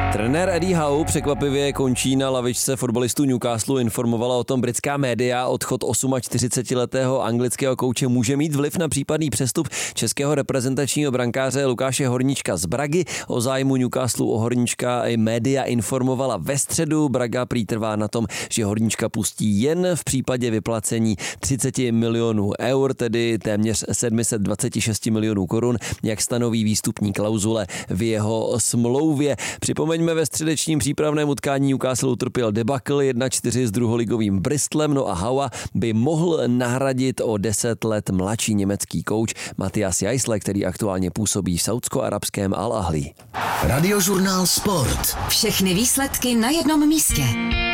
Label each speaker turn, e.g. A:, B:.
A: Trenér Eddie Howe překvapivě končí na lavičce fotbalistů Newcastle, informovala o tom britská média. Odchod 48letého anglického kouče může mít vliv na případný přestup českého reprezentačního brankáře Lukáše Horníčka z Bragy. O zájmu Newcastle o Horníčka i média informovala ve středu. Braga prý trvá na tom, že Horníčka pustí jen v případě vyplacení 30 milionů eur, tedy téměř 726 milionů korun, jak stanoví výstupní klauzule v jeho smlouvě. Připomeňme, ve středečním přípravném utkání Newcastle utrpěl debakl 1-4 s druholigovým Bristolem, no a Howe by mohl nahradit o 10 let mladší německý kouč Matthias Jaisle, který aktuálně působí v saúdsko-arabském Al Ahly.
B: Radiožurnál Sport.
C: Všechny výsledky na jednom místě.